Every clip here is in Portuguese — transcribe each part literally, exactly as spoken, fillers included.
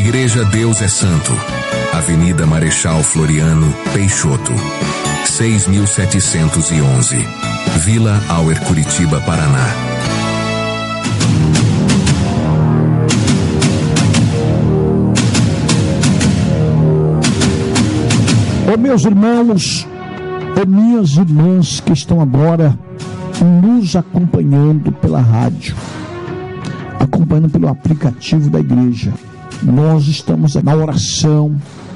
Igreja Deus é Santo, Avenida Marechal Floriano Peixoto, seis mil setecentos e onze, Vila Auer, Curitiba, Paraná. Ô meus irmãos, ô minhas irmãs que estão agora nos acompanhando pela rádio, acompanhando pelo aplicativo da igreja, nós estamos na oração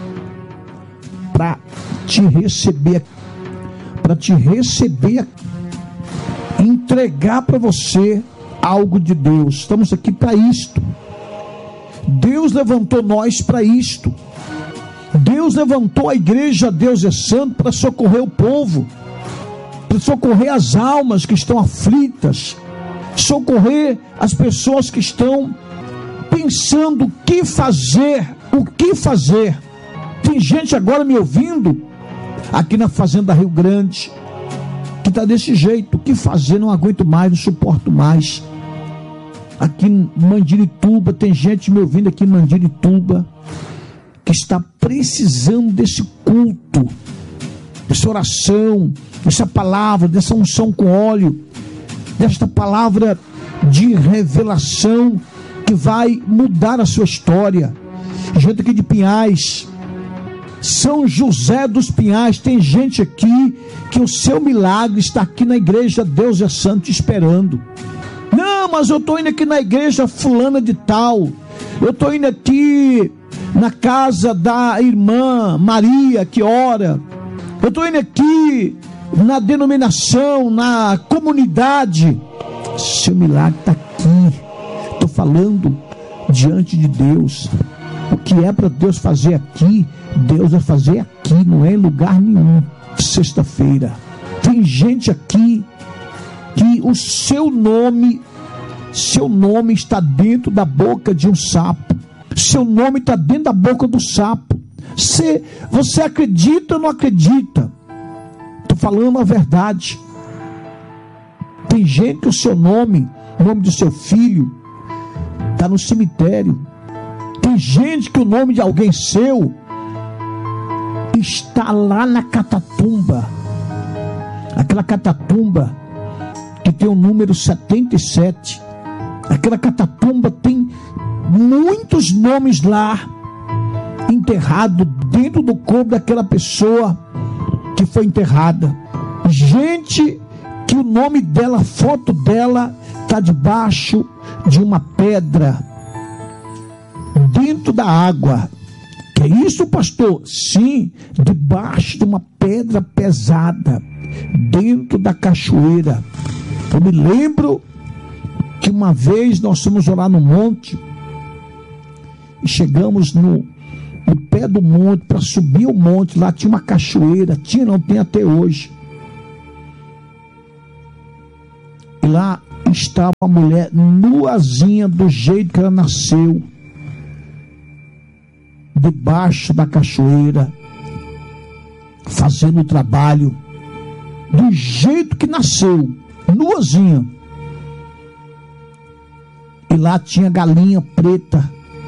para te receber, para te receber, entregar para você algo de Deus. Estamos aqui para isto. Deus levantou nós para isto. Deus levantou a igreja Deus é Santo para socorrer o povo, para socorrer as almas que estão aflitas, socorrer as pessoas que estão pensando o que fazer, o que fazer. Tem gente agora me ouvindo aqui na Fazenda Rio Grande que está desse jeito: o que fazer? Não aguento mais, não suporto mais. Aqui em Mandirituba, tem gente me ouvindo aqui em Mandirituba que está precisando desse culto, dessa oração, dessa palavra, dessa unção com óleo, desta palavra de revelação que vai mudar a sua história. Gente aqui de Pinhais, São José dos Pinhais, tem gente aqui que o seu milagre está aqui na igreja Deus é Santo esperando. Não, mas eu estou indo aqui na igreja fulana de tal, eu estou indo aqui na casa da irmã Maria que ora, eu estou indo aqui na denominação, na comunidade. Seu milagre está aqui. Estou falando diante de Deus. O que é para Deus fazer aqui, Deus vai fazer aqui, não é em lugar nenhum. Sexta-feira tem gente aqui que o seu nome, seu nome está dentro da boca de um sapo. Seu nome está dentro da boca do sapo. Você, você acredita ou não acredita? Estou falando a verdade. Tem gente que o seu nome, o nome do seu filho, está no cemitério. Tem gente que o nome de alguém seu está lá na catatumba. Aquela catatumba que tem o número setenta e sete. Aquela catatumba tem muitos nomes lá, enterrado dentro do corpo daquela pessoa que foi enterrada. Gente que o nome dela, a foto dela está debaixo de uma pedra, dentro da água. Que é isso, pastor? Sim, debaixo de uma pedra pesada, dentro da cachoeira. Eu me lembro que uma vez nós fomos orar no monte e chegamos no, no pé do monte, para subir o monte. Lá tinha uma cachoeira, tinha, não tem até hoje. E lá estava uma mulher nuazinha, do jeito que ela nasceu, debaixo da cachoeira, fazendo o trabalho do jeito que nasceu, nuazinha. E lá tinha galinha preta.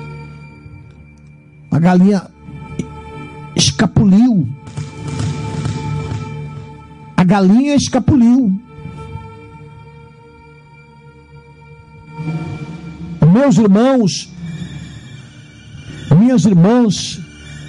A galinha escapuliu. A galinha escapuliu. Meus irmãos, minhas irmãs,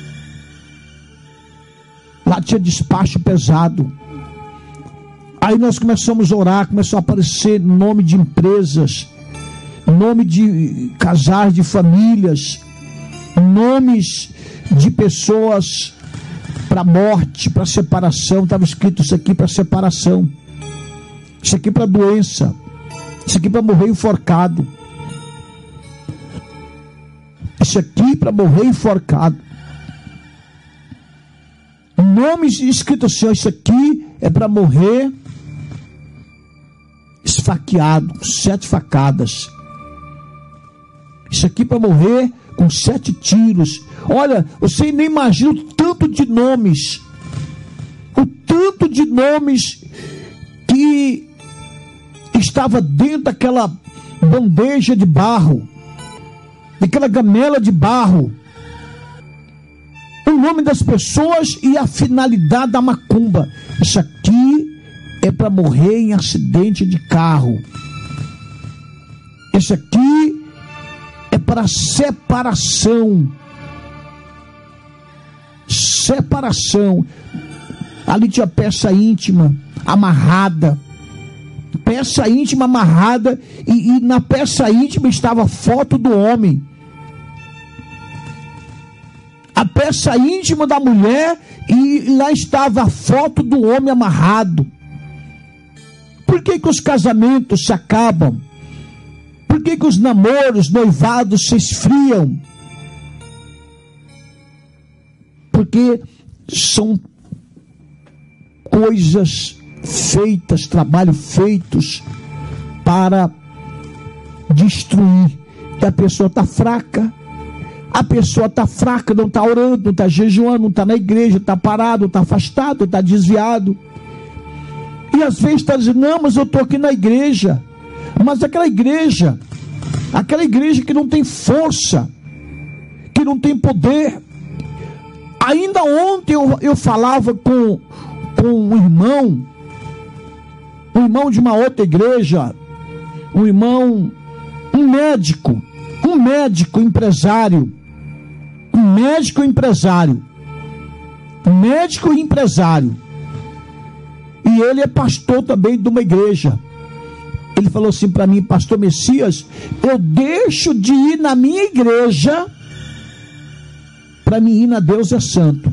lá tinha despacho pesado. Aí nós começamos a orar, começou a aparecer nome de empresas, nome de casais, de famílias, nomes de pessoas para morte, para separação. Estava escrito isso aqui para separação, isso aqui para doença, isso aqui para morrer enforcado, isso aqui para morrer enforcado. Nomes escritos assim: isso aqui é para morrer esfaqueado, sete facadas. Isso aqui para morrer com sete tiros. Olha, você nem imagina o tanto de nomes, o tanto de nomes que estava dentro daquela bandeja de barro, daquela gamela de barro, o nome das pessoas e a finalidade da macumba. Isso aqui é para morrer em acidente de carro. Isso aqui é para separação. Separação. Ali tinha peça íntima amarrada. Peça íntima amarrada. E, e na peça íntima estava a foto do homem. A peça íntima da mulher, e lá estava a foto do homem amarrado. Por que que os casamentos se acabam? Por que que os namoros, noivados se esfriam? Porque são coisas feitas, trabalho feitos para destruir. E a pessoa está fraca. A pessoa está fraca, não está orando, não está jejuando, não está na igreja, está parado, está afastado, está desviado. E às vezes está dizendo, não, mas eu estou aqui na igreja. Mas aquela igreja, aquela igreja que não tem força, que não tem poder. Ainda ontem eu, eu falava com, com um irmão, um irmão de uma outra igreja, um irmão, um médico, um médico empresário, um médico empresário, um médico empresário, e ele é pastor também de uma igreja. Ele falou assim para mim, pastor Messias, eu deixo de ir na minha igreja para mim ir na Deus é Santo.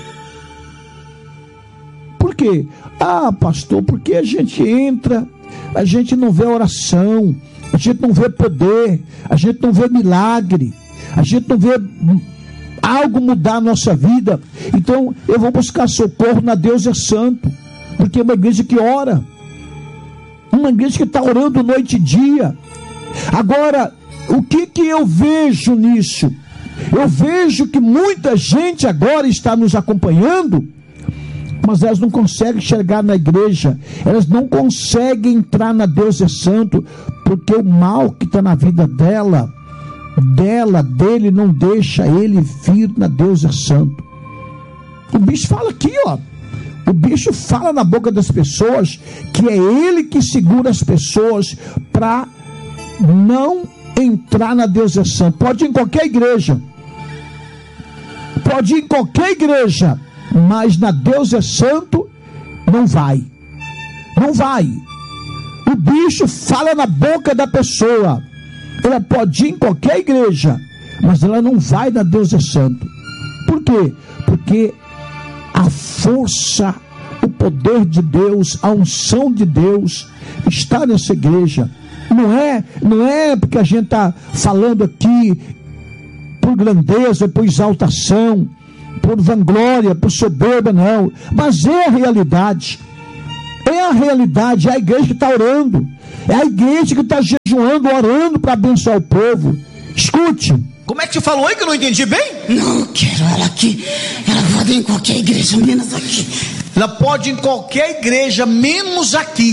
Por quê? Ah, pastor, porque a gente entra, a gente não vê oração, a gente não vê poder, a gente não vê milagre, a gente não vê algo mudar a nossa vida. Então eu vou buscar socorro na Deus é Santo, porque é uma igreja que ora, uma igreja que está orando noite e dia. Agora, o que que eu vejo nisso? Eu vejo que muita gente agora está nos acompanhando, mas elas não conseguem chegar na igreja, elas não conseguem entrar na Deus é Santo, porque o mal que está na vida dela, dela, dele, não deixa ele vir na Deus é Santo. O bicho fala aqui, ó. O bicho fala na boca das pessoas que é ele que segura as pessoas para não entrar na Deus é Santo. Pode ir em qualquer igreja, pode ir em qualquer igreja, mas na Deus é Santo não vai, não vai. O bicho fala na boca da pessoa. Ela pode ir em qualquer igreja, mas ela não vai na Deus é Santo. Por quê? Porque a força, o poder de Deus, a unção de Deus está nessa igreja. Não é, não é porque a gente está falando aqui por grandeza, por exaltação, por vanglória, por soberba, não. Mas é a realidade. É a realidade, é a igreja que está orando. É a igreja que está jejuando, orando para abençoar o povo. Escute. Como é que você falou aí que eu não entendi bem? Não quero ela aqui. Ela pode ir em qualquer igreja, menos aqui. Ela pode ir em qualquer igreja, menos aqui.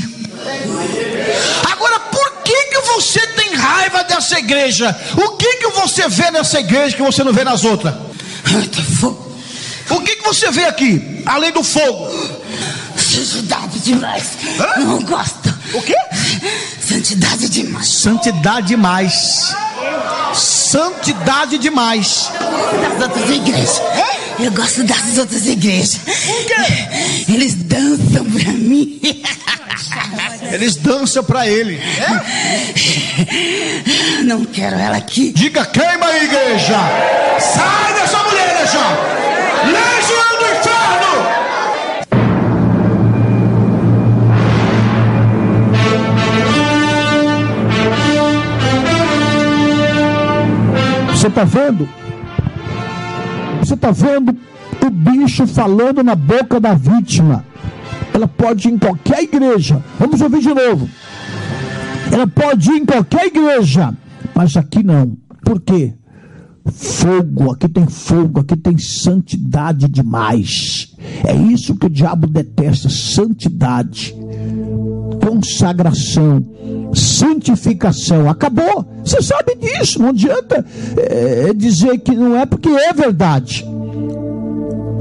Agora, por que que você tem raiva dessa igreja? O que que você vê nessa igreja que você não vê nas outras? Muito fogo. O que que você vê aqui, além do fogo? Santidade demais. Hã? Não gosto. O quê? Santidade demais. Santidade demais. Santidade demais. Das outras igrejas. Eu gosto das outras igrejas. Por quê? Eles dançam pra mim. Eles dançam pra ele. É? Não quero ela aqui. Diga, queima a igreja. Sai dessa mulher, já. Legião do inferno. Você está vendo? Você está vendo o bicho falando na boca da vítima. Ela pode ir em qualquer igreja. Vamos ouvir de novo. Ela pode ir em qualquer igreja, mas aqui não. Por quê? Fogo, aqui tem fogo, aqui tem santidade demais. É isso que o diabo detesta: santidade, consagração, santificação. Acabou. Você sabe disso. Não adianta é, dizer que não é, porque é verdade.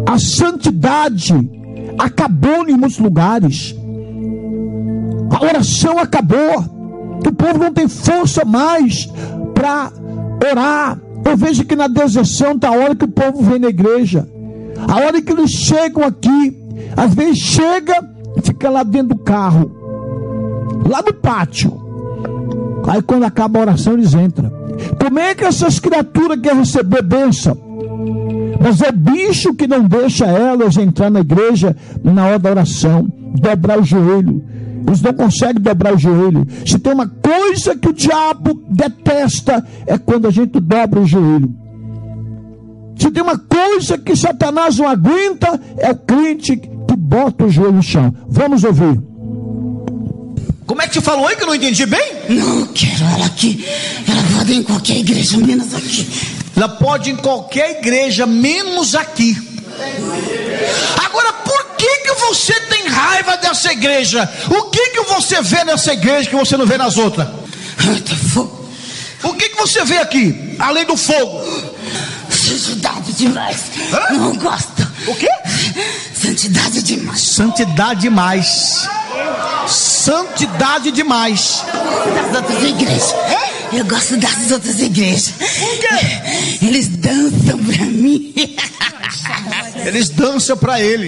A santidade acabou em muitos lugares. A oração acabou. O povo não tem força mais para orar. Eu vejo que na deserção está a hora que o povo vem na igreja. A hora que eles chegam aqui, às vezes chega e fica lá dentro do carro, lá no pátio. Aí quando acaba a oração eles entram. Como é que essas criaturas querem receber bênção? Mas é bicho que não deixa elas entrar na igreja na hora da oração, dobrar o joelho. Eles não conseguem dobrar o joelho. Se tem uma coisa que o diabo detesta, é quando a gente dobra o joelho. Se tem uma coisa que Satanás não aguenta, é o crente que bota o joelho no chão. Vamos ouvir. Como é que você falou aí que eu não entendi bem? Não quero ela aqui. Ela pode ir em qualquer igreja, menos aqui. Ela pode ir em qualquer igreja, menos aqui. Agora, por que que você tem raiva dessa igreja? O que que você vê nessa igreja que você não vê nas outras? Tem fogo. O que que você vê aqui, além do fogo? Santidade demais. Hã? Não gosto. O quê? Santidade demais. Santidade demais. Santidade demais. Das outras igrejas. Eu gosto das outras igrejas. Por quê? Eles dançam pra mim. Eles dançam pra ele.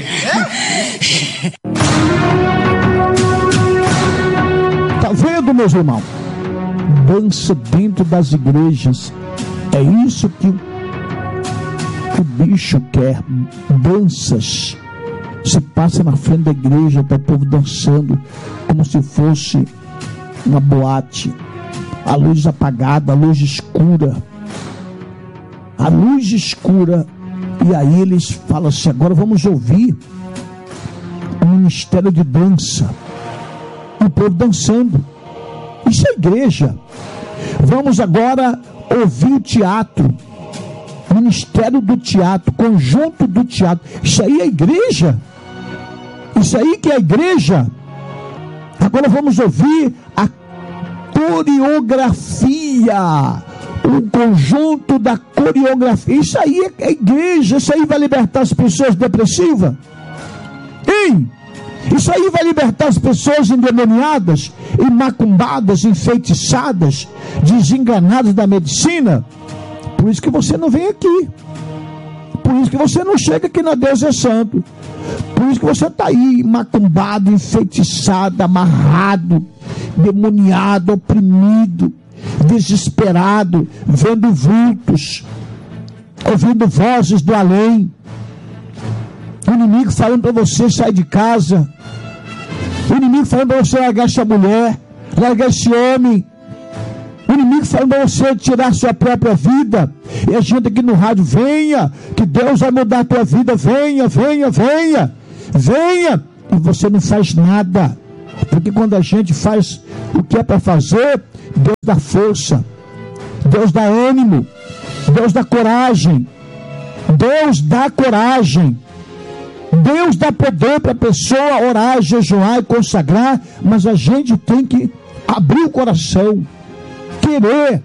Tá vendo, meus irmãos? Dança dentro das igrejas. É isso que o bicho quer. Danças. Se passa na frente da igreja, tá o povo dançando como se fosse uma boate. A luz apagada, a luz escura. A luz escura. E aí eles falam assim: agora vamos ouvir o ministério de dança. O povo dançando. Isso é igreja. Vamos agora ouvir o teatro. Ministério do teatro, conjunto do teatro. Isso aí é igreja. Isso aí que é igreja. Agora vamos ouvir a coreografia. O conjunto da coreografia. Isso aí é igreja. Isso aí vai libertar as pessoas depressivas. Hein? Isso aí vai libertar as pessoas endemoniadas, macumbadas, enfeitiçadas, desenganadas da medicina. Por isso que você não vem aqui. Por isso que você não chega aqui na Deus é Santo. Por isso que você está aí macumbado, enfeitiçado, amarrado, demoniado, oprimido, desesperado, vendo vultos, ouvindo vozes do além. O inimigo falando para você sair de casa. O inimigo falando para você largar essa mulher, largar esse homem. O inimigo falando para você tirar a sua própria vida. E a gente aqui no rádio: venha, que Deus vai mudar a tua vida. Venha, venha, venha. Venha. E você não faz nada. Porque quando a gente faz o que é para fazer, Deus dá força, Deus dá ânimo, Deus dá coragem. Deus dá coragem. Deus dá poder para a pessoa orar, jejuar e consagrar. Mas a gente tem que abrir o coração, querer.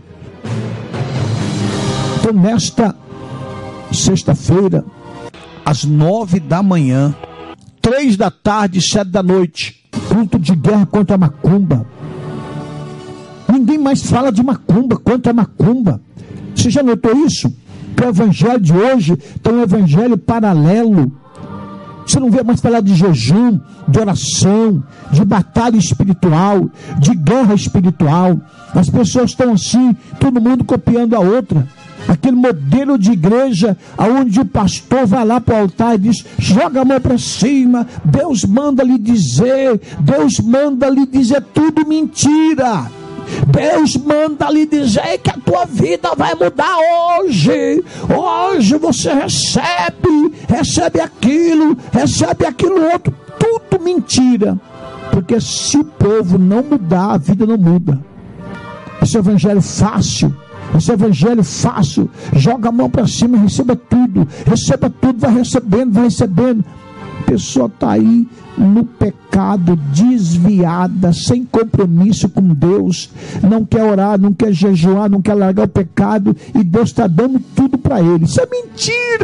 Então nesta sexta-feira, às nove da manhã, três da tarde, sete da noite, culto de guerra contra a macumba. Ninguém mais fala de macumba, contra a macumba. Você já notou isso? Que o evangelho de hoje tem um evangelho paralelo. Você não vê mais falar de jejum, de oração, de batalha espiritual, de guerra espiritual. As pessoas estão assim, todo mundo copiando a outra. Aquele modelo de igreja onde o pastor vai lá para o altar e diz: joga a mão para cima, Deus manda lhe dizer, Deus manda lhe dizer, tudo mentira. Deus manda lhe dizer que a tua vida vai mudar hoje. Hoje você recebe, recebe aquilo, recebe aquilo outro. Tudo mentira. Porque se o povo não mudar, a vida não muda. Esse evangelho fácil, esse evangelho fácil, joga a mão para cima e receba tudo. Receba tudo, vai recebendo, vai recebendo. A pessoa está aí no pecado, desviada, sem compromisso com Deus, não quer orar, não quer jejuar, não quer largar o pecado, e Deus está dando tudo para ele. Isso é mentira.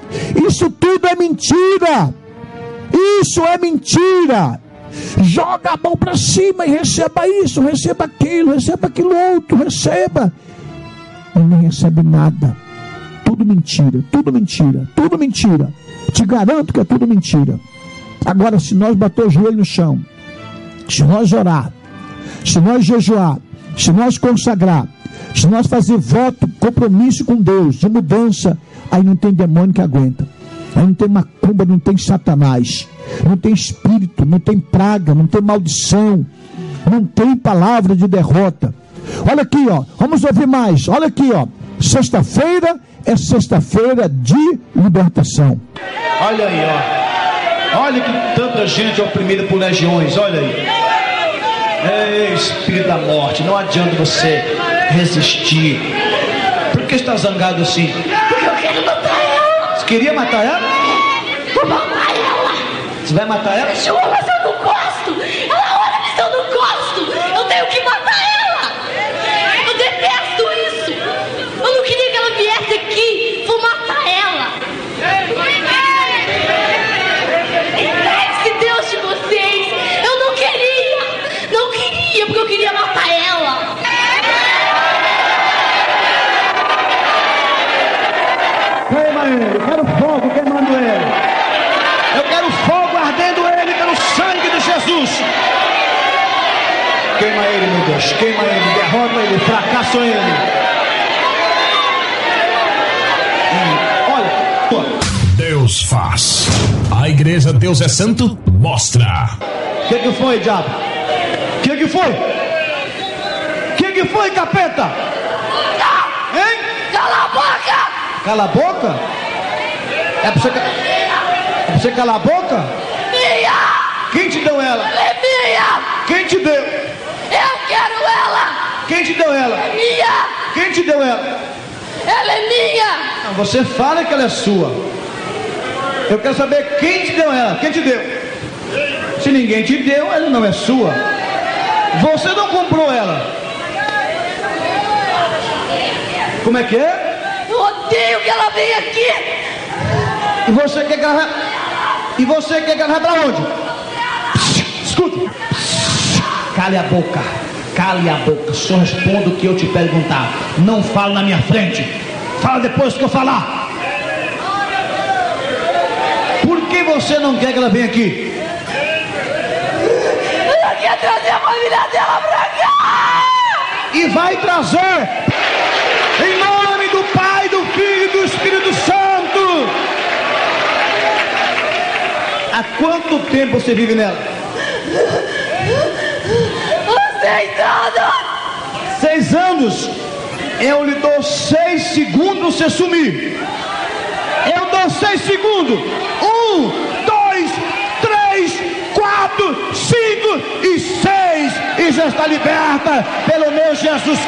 Isso tudo é mentira. Isso é mentira. Joga a mão para cima e receba isso, receba aquilo, receba aquilo outro, receba. E não recebe nada. Tudo mentira, tudo mentira, tudo mentira. Te garanto que é tudo mentira. Agora, se nós bater o joelho no chão, se nós orar, se nós jejuar, se nós consagrar, se nós fazer voto, compromisso com Deus, de mudança, aí não tem demônio que aguenta. Aí não tem macumba, não tem satanás, não tem espírito, não tem praga, não tem maldição, não tem palavra de derrota. Olha aqui, ó, vamos ouvir mais. Olha aqui, ó, sexta-feira é sexta-feira de libertação. Olha aí, ó, olha que tanta gente oprimida por legiões, olha aí. Ei, espírito da morte, não adianta você resistir. Por que está zangado assim? Porque eu quero matar ela. Você queria matar ela? Vou matar ela. Você vai matar ela? João, mas eu não gosto. Ela olha, mas eu não gosto. Eu tenho que matar ela. Eu detesto isso. Eu não queria que ela viesse aqui. Vou matar ela. Entregue-se, Deus de vocês. Eu não queria. Não queria, porque eu queria matar ela. Queima ele, eu quero fogo queimando ele. Eu quero fogo ardendo ele pelo sangue de Jesus. Queima ele, meu Deus, queima ele, derrota ele, fracassa ele. Hum, olha, Deus faz. A igreja Deus é Santo mostra. o que que foi, diabo? O que que foi? O que que foi, capeta? Hein? Cala a boca! Cala a boca? É pra você, é pra você calar a boca? Minha! Quem te deu ela? Ela é minha! Quem te deu? Eu quero ela! Quem te deu ela? É minha! Quem te deu ela? Ela é minha! Não, você fala que ela é sua. Eu quero saber quem te deu ela. Quem te deu? Se ninguém te deu, ela não é sua. Você não comprou ela. Como é que é? Eu odeio que ela venha aqui! E você quer que ela vai... E você quer que ela vai pra onde? Escuta. Cale a boca. Cale a boca. Só responda o que eu te perguntar. Não fala na minha frente. Fala depois que eu falar. Por que você não quer que ela venha aqui? Ela quer trazer a família dela pra cá! E vai trazer. Em nome do Pai, do Filho e do Espírito Santo. Há quanto tempo você vive nela? Seis anos! Seis anos. Eu lhe dou seis segundos você sumir. Eu dou seis segundos. Um, dois, três, quatro, cinco e seis. E já está liberta pelo meu Jesus